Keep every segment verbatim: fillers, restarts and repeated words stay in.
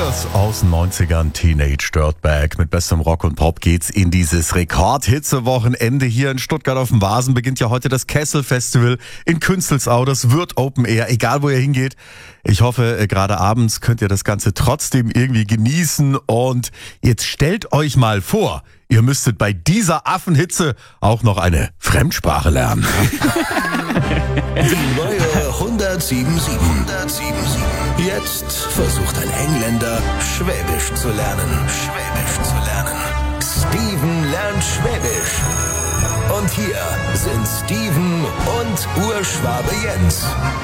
Brothers aus den neunzigern, Teenage Dirtbag. Mit bestem Rock und Pop geht's in dieses Rekord-Hitze-Wochenende. Hier in Stuttgart auf dem Vasen beginnt ja heute das Kessel-Festival in Künzelsau. Das wird Open Air, egal wo ihr hingeht. Ich hoffe, gerade abends könnt ihr das Ganze trotzdem irgendwie genießen. Und jetzt stellt euch mal vor, ihr müsstet bei dieser Affenhitze auch noch eine Fremdsprache lernen. Die neue hundertsieben Komma sieben. Jetzt versucht ein Engländer, Schwäbisch zu lernen. Schwäbisch zu lernen. Steven lernt Schwäbisch. Und hier sind Steven und Urschwabe Jens.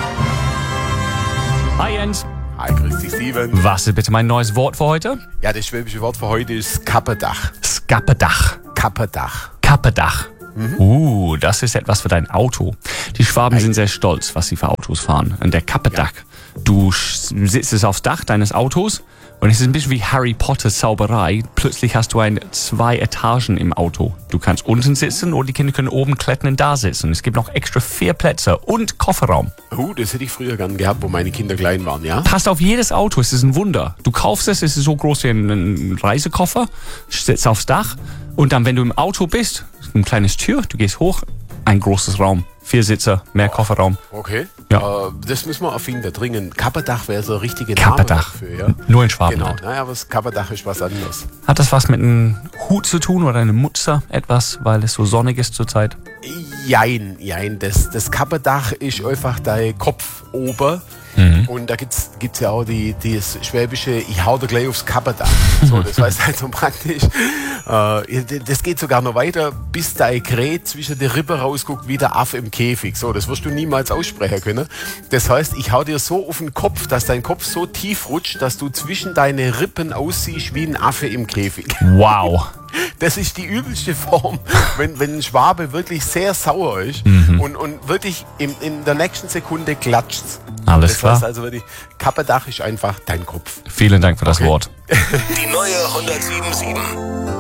Hi Jens. Hi, grüß dich, Steven. Was ist bitte mein neues Wort für heute? Ja, das schwäbische Wort für heute ist Kappedach. Skappedach. Kappedach. Kappedach. Mhm. Uh, das ist etwas für dein Auto. Die Schwaben sind sehr stolz, was sie für Autos fahren. Und der Kappedach. Ja. Du sitzt aufs Dach deines Autos und es ist ein bisschen wie Harry Potters Zauberei. Plötzlich hast du ein zwei Etagen im Auto. Du kannst unten sitzen oder die Kinder können oben klettern und da sitzen. Es gibt noch extra vier Plätze und Kofferraum. Oh, das hätte ich früher gern gehabt, wo meine Kinder klein waren, ja? Passt auf jedes Auto, es ist ein Wunder. Du kaufst es, es ist so groß wie ein Reisekoffer, sitzt aufs Dach und dann, wenn du im Auto bist, ein kleines Tür, du gehst hoch, ein großes Raum. Vier Sitze, mehr Kofferraum. Okay. Ja. Äh, das müssen wir erfinden, dringend. Kappedach wäre so ein richtiger Name Kappedach. dafür, ja? Nur in Schwaben Genau. halt. Naja, aber das Kappedach ist was anderes. Hat das was mit einem Hut zu tun oder einem Mutzer etwas, weil es so sonnig ist zurzeit? Jein, jein. Das, das Kappedach ist einfach dein Kopf oben. Mhm. Und da gibt's gibt's ja auch die, die das schwäbische, ich hau da gleich aufs Kappedach. So, das heißt halt so praktisch. Äh, das geht sogar noch weiter, bis dein Kräht zwischen der Rippe rausguckt wie der Affe im Käfig. So, das wirst du niemals aussprechen können. Das heißt, ich hau dir so auf den Kopf, dass dein Kopf so tief rutscht, dass du zwischen deine Rippen aussiehst wie ein Affe im Käfig. Wow. Das ist die übelste Form, wenn, wenn ein Schwabe wirklich sehr sauer ist mhm. und, und wirklich in, in der nächsten Sekunde klatscht. Alles das klar. heißt also wirklich, Kappedach ist einfach dein Kopf. Vielen Dank für das Okay. Wort. Die neue hundertsieben Komma sieben.